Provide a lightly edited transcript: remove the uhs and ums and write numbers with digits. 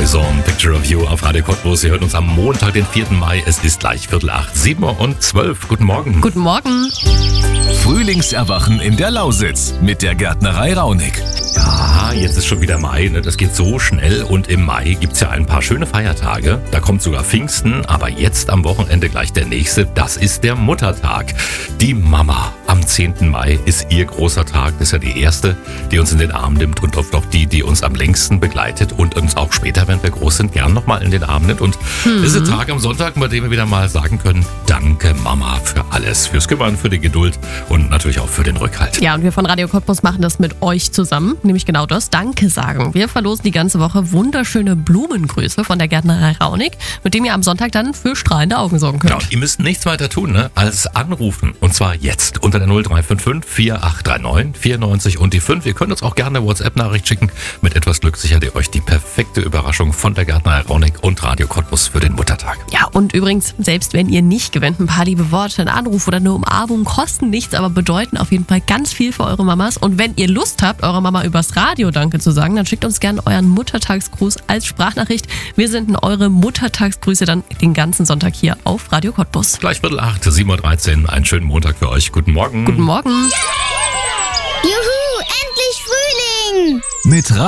Boyzone, Picture of You auf Radio Cottbus. Sie hören uns am Montag, den 4. Mai. Es ist gleich 7:15, 7:12 Uhr. Guten Morgen. Guten Morgen. Frühlingserwachen in der Lausitz mit der Gärtnerei Raunig. Ja, jetzt ist schon wieder Mai, ne? Das geht so schnell und im Mai gibt's ja ein paar schöne Feiertage. Da kommt sogar Pfingsten, aber jetzt am Wochenende gleich der nächste, das ist der Muttertag. Die Mama am 10. Mai ist ihr großer Tag. Das ist ja die erste, die uns in den Arm nimmt und oft auch die uns am längsten begleitet und uns auch später, wenn wir groß sind, gern nochmal in den Arm nimmt. Und das ist ein Tag am Sonntag, bei dem wir wieder mal sagen können, danke Mama für alles, fürs Kümmern, für die Geduld und natürlich auch für den Rückhalt. Ja, und wir von Radio Cottbus machen das mit euch zusammen, nämlich genau das, Danke sagen. Wir verlosen die ganze Woche wunderschöne Blumengrüße von der Gärtnerei Raunig, mit dem ihr am Sonntag dann für strahlende Augen sorgen könnt. Ja, und ihr müsst nichts weiter tun, ne, als anrufen. Und zwar jetzt unter der 0355 4839 94 und die 5. Ihr könnt uns auch gerne eine WhatsApp-Nachricht schicken. Mit etwas Glück sichert ihr euch die perfekte Überraschung von der Gärtnerei Raunig und Radio Cottbus für den Muttertag. Ja, und übrigens, selbst wenn ihr nicht gewinnt, ein paar liebe Worte, ein Anruf oder eine Umarmung kosten nichts, aber bedeuten auf jeden Fall ganz viel für eure Mamas. Und wenn ihr Lust habt, eurer Mama übers Radio Danke zu sagen, dann schickt uns gerne euren Muttertagsgruß als Sprachnachricht. Wir senden eure Muttertagsgrüße dann den ganzen Sonntag hier auf Radio Cottbus. Gleich 7:08, 7:13 Uhr. Einen schönen Montag für euch. Guten Morgen. Guten Morgen. Juhu, endlich Frühling! Mit